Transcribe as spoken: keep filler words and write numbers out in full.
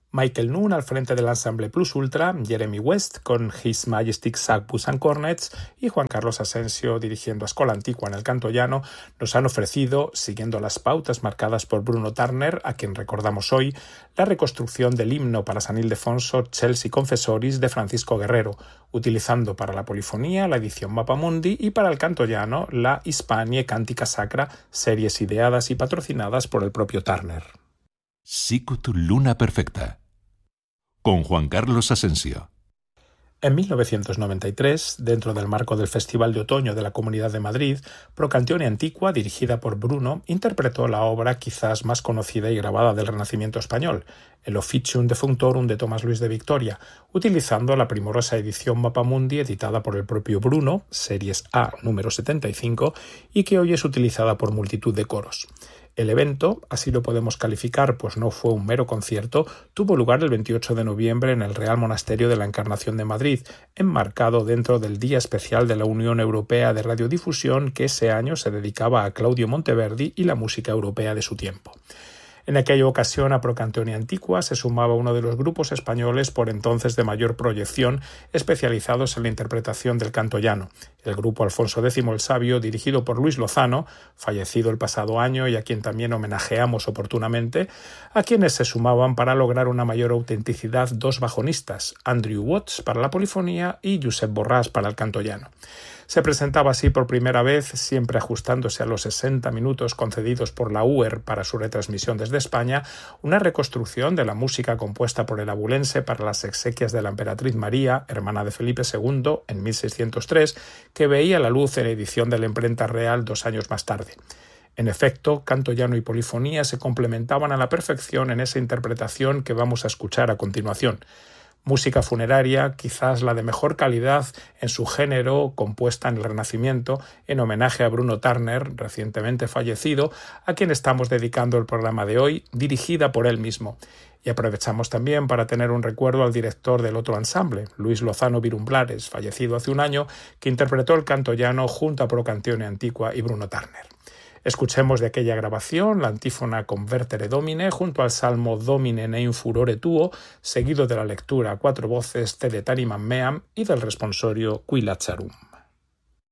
Michael Nunn al frente del Ensemble Plus Ultra, Jeremy West con His Majestic Sagbus and Cornets y Juan Carlos Asensio dirigiendo a Escola Antigua en el canto llano, nos han ofrecido, siguiendo las pautas marcadas por Bruno Turner, a quien recordamos hoy, la reconstrucción del himno para San Ildefonso Chelsea Confessoris de Francisco Guerrero, utilizando para la polifonía la edición Mappamundi y para el canto llano la Hispanie Cantica Sacra, series ideadas y patrocinadas por el propio Turner. Sicut Luna Perfecta, con Juan Carlos Asensio. En mil novecientos noventa y tres, dentro del marco del Festival de Otoño de la Comunidad de Madrid, Procantione Antiqua, dirigida por Bruno, interpretó la obra quizás más conocida y grabada del Renacimiento español, el Officium Defunctorum de Tomás Luis de Victoria, utilizando la primorosa edición Mappamundi editada por el propio Bruno, series A número setenta y cinco, y que hoy es utilizada por multitud de coros. El evento, así lo podemos calificar, pues no fue un mero concierto, tuvo lugar el veintiocho de noviembre en el Real Monasterio de la Encarnación de Madrid, enmarcado dentro del Día Especial de la Unión Europea de Radiodifusión, que ese año se dedicaba a Claudio Monteverdi y la música europea de su tiempo. En aquella ocasión a Procantione Antiqua se sumaba uno de los grupos españoles por entonces de mayor proyección especializados en la interpretación del canto llano, el grupo Alfonso X el Sabio, dirigido por Luis Lozano, fallecido el pasado año y a quien también homenajeamos oportunamente, a quienes se sumaban para lograr una mayor autenticidad dos bajonistas, Andrew Watts para la polifonía y Josep Borràs para el canto llano. Se presentaba así por primera vez, siempre ajustándose a los sesenta minutos concedidos por la U E R para su retransmisión desde España, una reconstrucción de la música compuesta por el abulense para las exequias de la emperatriz María, hermana de Felipe segundo, en mil seiscientos tres, que veía la luz en edición de la imprenta real dos años más tarde. En efecto, canto llano y polifonía se complementaban a la perfección en esa interpretación que vamos a escuchar a continuación. Música funeraria, quizás la de mejor calidad en su género, compuesta en el Renacimiento, en homenaje a Bruno Turner, recientemente fallecido, a quien estamos dedicando el programa de hoy, dirigida por él mismo. Y aprovechamos también para tener un recuerdo al director del otro ensamble, Luis Lozano Virumblares, fallecido hace un año, que interpretó el canto llano junto a Procantione Antiqua y Bruno Turner. Escuchemos de aquella grabación la antífona Convertere Domine junto al salmo Domine nein furore tuo, seguido de la lectura a cuatro voces Te Detanimam meam y del responsorio Qui Lazarum.